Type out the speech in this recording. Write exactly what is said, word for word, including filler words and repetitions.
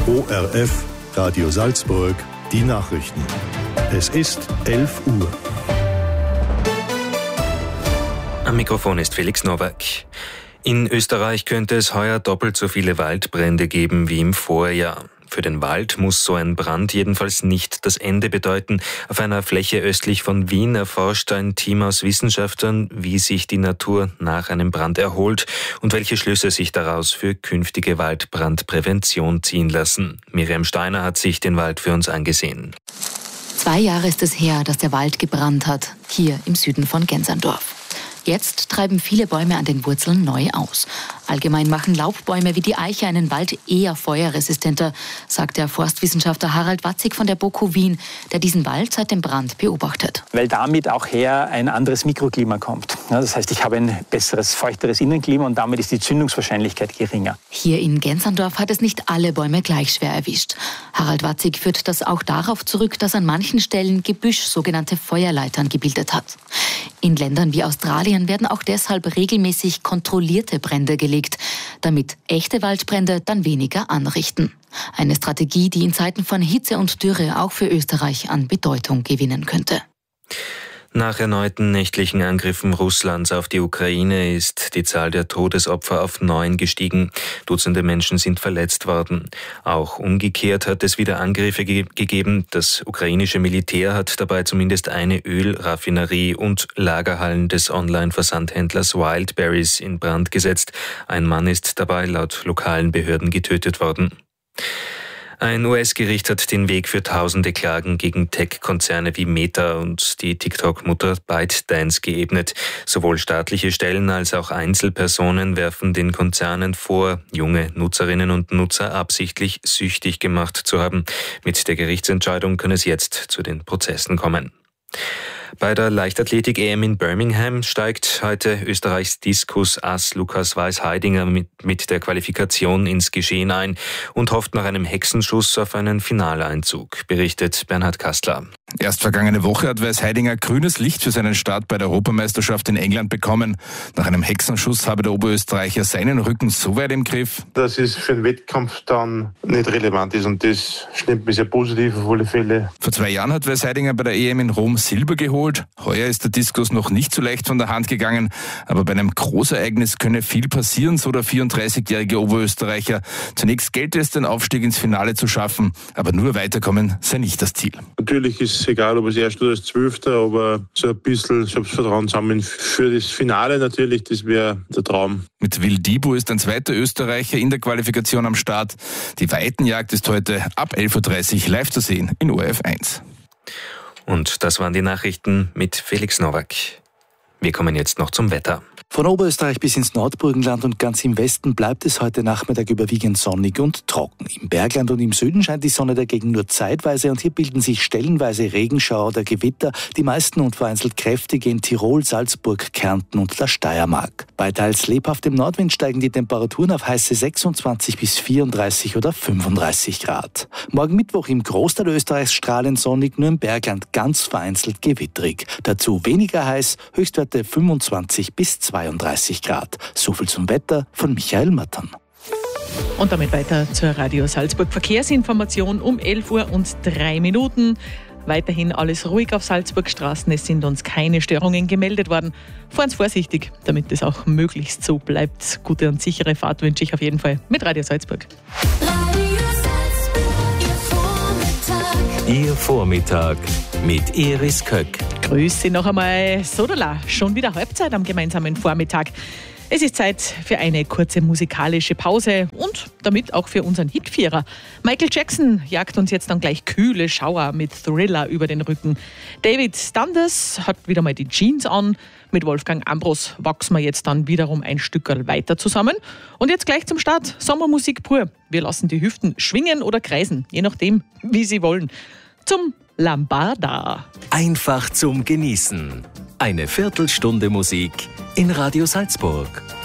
O R F, Radio Salzburg, die Nachrichten. Es ist elf Uhr. Am Mikrofon ist Felix Nowak. In Österreich könnte es heuer doppelt so viele Waldbrände geben wie im Vorjahr. Für den Wald muss so ein Brand jedenfalls nicht das Ende bedeuten. Auf einer Fläche östlich von Wien erforscht ein Team aus Wissenschaftlern, wie sich die Natur nach einem Brand erholt und welche Schlüsse sich daraus für künftige Waldbrandprävention ziehen lassen. Miriam Steiner hat sich den Wald für uns angesehen. Zwei Jahre ist es her, dass der Wald gebrannt hat, hier im Süden von Genserndorf. Jetzt treiben viele Bäume an den Wurzeln neu aus. Allgemein machen Laubbäume wie die Eiche einen Wald eher feuerresistenter, sagt der Forstwissenschaftler Harald Watzig von der BOKU Wien, der diesen Wald seit dem Brand beobachtet. Weil damit auch her ein anderes Mikroklima kommt. Ja, das heißt, ich habe ein besseres, feuchteres Innenklima und damit ist die Zündungswahrscheinlichkeit geringer. Hier in Genserndorf hat es nicht alle Bäume gleich schwer erwischt. Harald Watzig führt das auch darauf zurück, dass an manchen Stellen Gebüsch sogenannte Feuerleitern gebildet hat. In Ländern wie Australien werden auch deshalb regelmäßig kontrollierte Brände gelegt, damit echte Waldbrände dann weniger anrichten. Eine Strategie, die in Zeiten von Hitze und Dürre auch für Österreich an Bedeutung gewinnen könnte. Nach erneuten nächtlichen Angriffen Russlands auf die Ukraine ist die Zahl der Todesopfer auf neun gestiegen. Dutzende Menschen sind verletzt worden. Auch umgekehrt hat es wieder Angriffe ge- gegeben. Das ukrainische Militär hat dabei zumindest eine Ölraffinerie und Lagerhallen des Online-Versandhändlers Wildberries in Brand gesetzt. Ein Mann ist dabei laut lokalen Behörden getötet worden. Ein U S-Gericht hat den Weg für tausende Klagen gegen Tech-Konzerne wie Meta und die TikTok-Mutter ByteDance geebnet. Sowohl staatliche Stellen als auch Einzelpersonen werfen den Konzernen vor, junge Nutzerinnen und Nutzer absichtlich süchtig gemacht zu haben. Mit der Gerichtsentscheidung kann es jetzt zu den Prozessen kommen. Bei der Leichtathletik-E M in Birmingham steigt heute Österreichs Diskus-Ass Lukas Weiß-Heidinger mit, mit der Qualifikation ins Geschehen ein und hofft nach einem Hexenschuss auf einen Finaleinzug, berichtet Bernhard Kastler. Erst vergangene Woche hat Weiß-Heidinger grünes Licht für seinen Start bei der Europameisterschaft in England bekommen. Nach einem Hexenschuss habe der Oberösterreicher seinen Rücken so weit im Griff, dass es für den Wettkampf dann nicht relevant ist und das stimmt mich sehr positiv auf alle Fälle. Vor zwei Jahren hat Weiß-Heidinger bei der E M in Rom Silber geholt. Heuer ist der Diskus noch nicht so leicht von der Hand gegangen, aber bei einem Großereignis könne viel passieren, so der vierunddreißigjährige Oberösterreicher. Zunächst gelte es, den Aufstieg ins Finale zu schaffen, aber nur weiterkommen sei nicht das Ziel. Natürlich ist es egal, ob es erst oder als Zwölfter, aber so ein bisschen Selbstvertrauen sammeln für das Finale natürlich, das wäre der Traum. Mit Will Dibu ist ein zweiter Österreicher in der Qualifikation am Start. Die Weitenjagd ist heute ab elf Uhr dreißig live zu sehen in O R F eins. Und das waren die Nachrichten mit Felix Nowak. Wir kommen jetzt noch zum Wetter. Von Oberösterreich bis ins Nordburgenland und ganz im Westen bleibt es heute Nachmittag überwiegend sonnig und trocken. Im Bergland und im Süden scheint die Sonne dagegen nur zeitweise und hier bilden sich stellenweise Regenschauer oder Gewitter, die meisten und vereinzelt kräftige in Tirol, Salzburg, Kärnten und der Steiermark. Bei teils lebhaftem Nordwind steigen die Temperaturen auf heiße sechsundzwanzig bis vierunddreißig oder fünfunddreißig Grad. Morgen Mittwoch im Großteil Österreichs strahlend sonnig, nur im Bergland ganz vereinzelt gewitterig. Dazu weniger heiß, Höchstwerte fünfundzwanzig bis zweiunddreißig Grad. So viel zum Wetter von Michael Mattern. Und damit weiter zur Radio Salzburg Verkehrsinformation um elf Uhr und drei Minuten. Weiterhin alles ruhig auf Salzburgstraßen. Es sind uns keine Störungen gemeldet worden. Fahren Sie vorsichtig, damit es auch möglichst so bleibt. Gute und sichere Fahrt wünsche ich auf jeden Fall mit Radio Salzburg. Radio Salzburg, Ihr Vormittag. Ihr Vormittag mit Iris Köck. Grüß Sie noch einmal. Sodala, schon wieder Halbzeit am gemeinsamen Vormittag. Es ist Zeit für eine kurze musikalische Pause und damit auch für unseren Hitvierer. Michael Jackson jagt uns jetzt dann gleich kühle Schauer mit Thriller über den Rücken. David Standers hat wieder mal die Jeans an. Mit Wolfgang Ambros wachsen wir jetzt dann wiederum ein Stückerl weiter zusammen. Und jetzt gleich zum Start Sommermusik pur. Wir lassen die Hüften schwingen oder kreisen, je nachdem, wie Sie wollen. Zum Lambada. Einfach zum Genießen. Eine Viertelstunde Musik in Radio Salzburg.